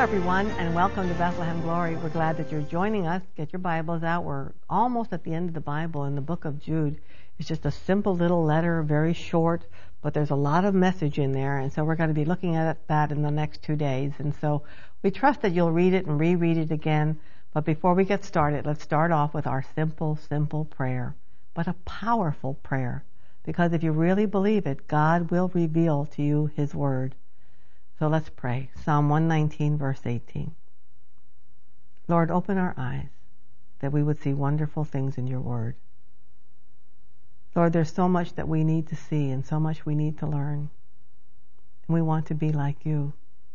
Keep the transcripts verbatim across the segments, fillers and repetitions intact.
everyone, and welcome to Bethlehem Glory. We're glad that you're joining us. Get your Bibles out. We're almost at the end of the Bible in the book of Jude. It's just a simple little letter, very short, but there's a lot of message in there, and so we're going to be looking at that in the next two days. And so we trust that you'll read it and reread it again. But before we get started, let's start off with our simple, simple prayer, but a powerful prayer, because if you really believe it, God will reveal to you His Word. So let's pray. Psalm one nineteen, verse eighteen. Lord, open our eyes that we would see wonderful things in your word. Lord, there's so much that we need to see and so much we need to learn. And we want to be like you.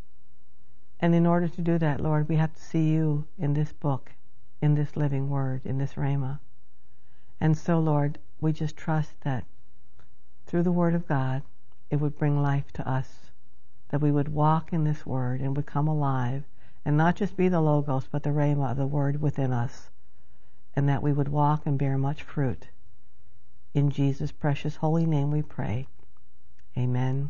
And in order to do that, Lord, we have to see you in this book, in this living word, in this Rhema. And so, Lord, we just trust that through the word of God, it would bring life to us, that we would walk in this word and would come alive, and not just be the logos, but the rhema of the word within us, and that we would walk and bear much fruit. In Jesus' precious holy name we pray. Amen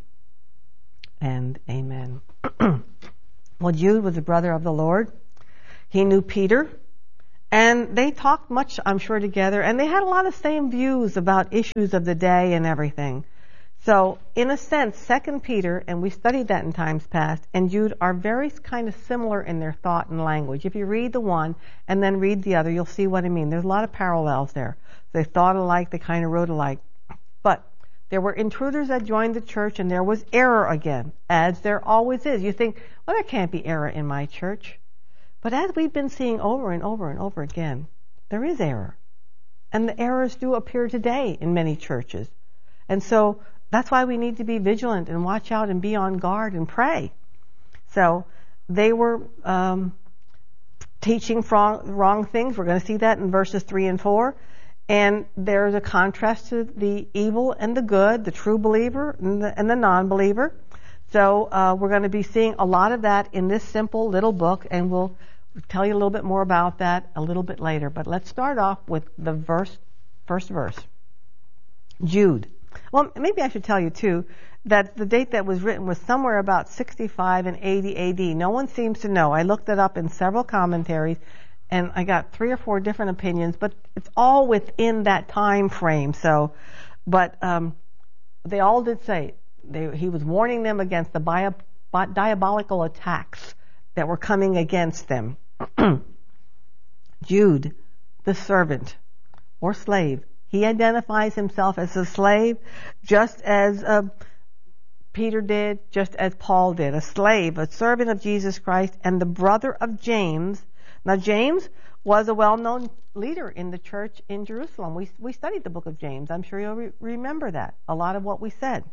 and amen. Well, Jude was a brother of the Lord. He knew Peter, and they talked much, I'm sure, together, and they had a lot of same views about issues of the day and everything. So, in a sense, Second Peter, and we studied that in times past, and Jude are very kind of similar in their thought and language. If you read the one and then read the other, you'll see what I mean. There's a lot of parallels there. They thought alike, they kind of wrote alike. But there were intruders that joined the church, and there was error again, as there always is. You think, well, there can't be error in my church. But as we've been seeing over and over and over again, there is error. And the errors do appear today in many churches. And so, that's why we need to be vigilant and watch out and be on guard and pray. So they were um, teaching wrong, wrong things. We're going to see that in verses three and four. And there's a contrast to the evil and the good, the true believer and the, and the non-believer. So uh, we're going to be seeing a lot of that in this simple little book, and we'll tell you a little bit more about that a little bit later. But let's start off with the verse, first verse. Jude. Well, maybe I should tell you, too, that the date that was written was somewhere about sixty-five and eighty A D. No one seems to know. I looked it up in several commentaries, and I got three or four different opinions, but it's all within that time frame. So, but um, they all did say they, he was warning them against the bio, diabolical attacks that were coming against them. Jude, the servant or slave. He identifies himself as a slave, just as uh, Peter did, just as Paul did. A slave, a servant of Jesus Christ, and the brother of James. Now, James was a well-known leader in the church in Jerusalem. We we studied the book of James. I'm sure you'll re- remember that, a lot of what we said.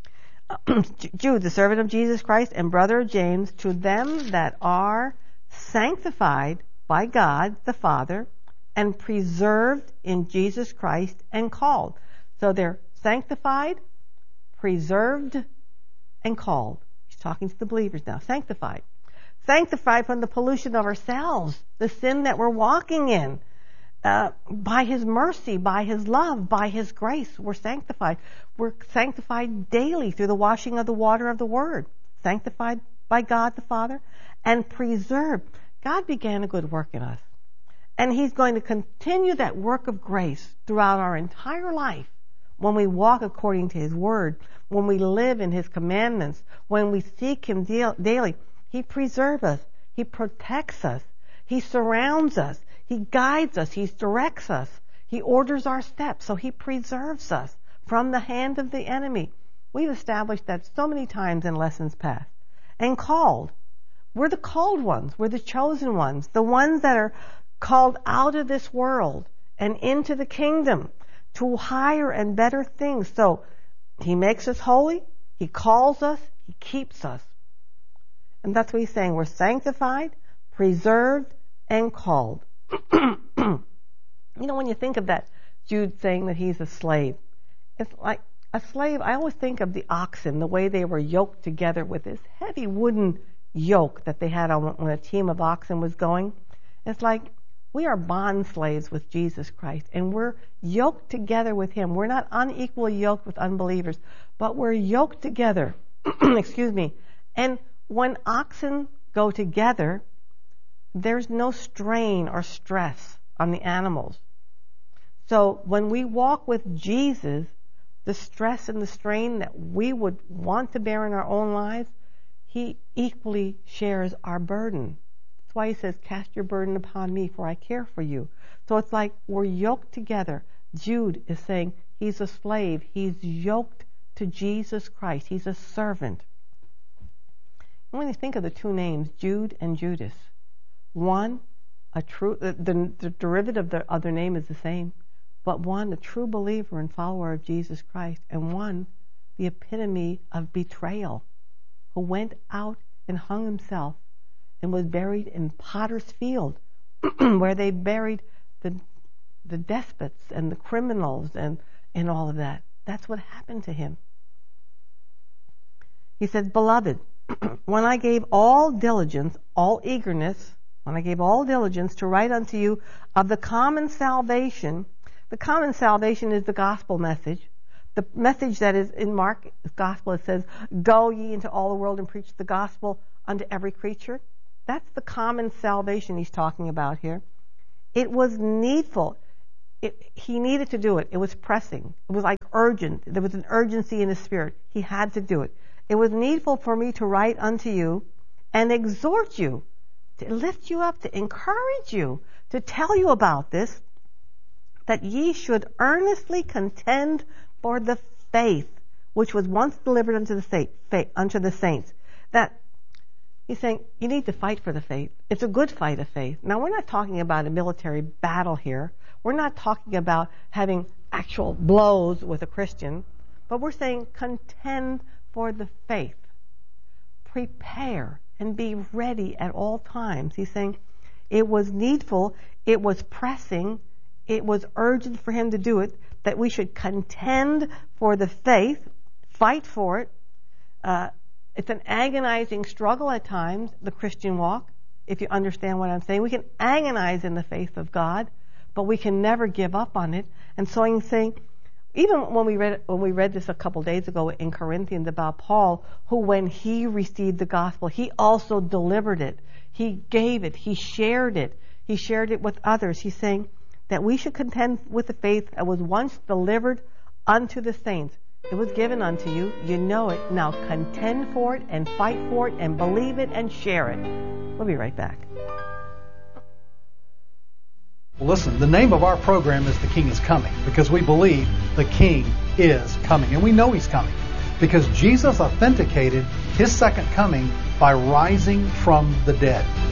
Jude, the servant of Jesus Christ, and brother of James, to them that are sanctified by God the Father, and preserved in Jesus Christ and called. So they're sanctified, preserved, and called. He's talking to the believers now. Sanctified. Sanctified from the pollution of ourselves, the sin that we're walking in. Uh, by His mercy, by His love, by His grace, we're sanctified. We're sanctified daily through the washing of the water of the Word. Sanctified by God the Father, and preserved. God began a good work in us. And He's going to continue that work of grace throughout our entire life when we walk according to His Word, when we live in His commandments, when we seek Him daily. He preserves us. He protects us. He surrounds us. He guides us. He directs us. He orders our steps. So He preserves us from the hand of the enemy. We've established that so many times in lessons past. And called. We're the called ones. We're the chosen ones. The ones that are called out of this world and into the kingdom to higher and better things. So He makes us holy, He calls us, He keeps us. And that's what He's saying. We're sanctified, preserved, and called. You know, when you think of that Jude saying that he's a slave, it's like a slave, I always think of the oxen, the way they were yoked together with this heavy wooden yoke that they had on when a team of oxen was going. It's like we are bond slaves with Jesus Christ, and we're yoked together with Him. We're not unequally yoked with unbelievers, but we're yoked together. Excuse me. And when oxen go together, there's no strain or stress on the animals. So when we walk with Jesus, the stress and the strain that we would want to bear in our own lives, he equally shares our burden. That's why he says, cast your burden upon me, for I care for you. So it's like we're yoked together. Jude is saying he's a slave. He's yoked to Jesus Christ. He's a servant. And when you think of the two names, Jude and Judas, one, a true, the, the, the derivative of the other name is the same, but one, a true believer and follower of Jesus Christ, and one, the epitome of betrayal, who went out and hung himself and was buried in Potter's Field, where they buried the the despots and the criminals and, and all of that. That's what happened to him. He says, Beloved, when I gave all diligence, all eagerness, when I gave all diligence to write unto you of the common salvation, the common salvation is the gospel message. The message that is in Mark's gospel, it says, Go ye into all the world and preach the gospel unto every creature. That's the common salvation he's talking about here. It was needful. It, he needed to do it. It was pressing. It was like urgent. There was an urgency in his spirit. He had to do it. It was needful for me to write unto you and exhort you, to lift you up, to encourage you, to tell you about this, that ye should earnestly contend for the faith which was once delivered unto the faith, faith, unto the saints. That he's saying you need to fight for the faith. It's a good fight of faith. Now, we're not talking about a military battle here. We're not talking about having actual blows with a Christian, but we're saying contend for the faith. Prepare and be ready at all times. He's saying it was needful, it was pressing, it was urgent for him to do it, that we should contend for the faith, fight for it. Uh, it's an agonizing struggle at times, the Christian walk, if you understand what I'm saying. We can agonize in the faith of God, but we can never give up on it. And so I'm saying, even when we read when we read this a couple days ago in Corinthians about Paul, who when he received the gospel, he also delivered it. He gave it. He shared it. He shared it with others. He's saying that we should contend with the faith that was once delivered unto the saints. It was given unto you. You know it. Now contend for it and fight for it and believe it and share it. We'll be right back. Well, listen, the name of our program is The King is Coming, because we believe the King is coming. And we know He's coming because Jesus authenticated His second coming by rising from the dead.